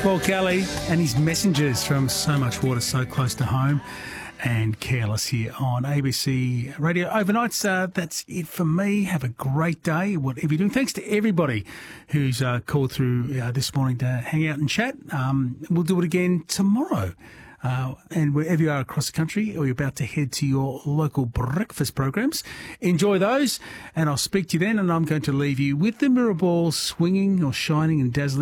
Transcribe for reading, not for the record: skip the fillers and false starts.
Paul Kelly and his messengers from So Much Water, So Close to Home and Careless here on ABC Radio Overnights. That's it for me. Have a great day, whatever you're doing. Thanks to everybody who's called through this morning to hang out and chat. We'll do it again tomorrow. And wherever you are across the country or you're about to head to your local breakfast programs, enjoy those. And I'll speak to you then. And I'm going to leave you with the mirror ball swinging or shining and dazzling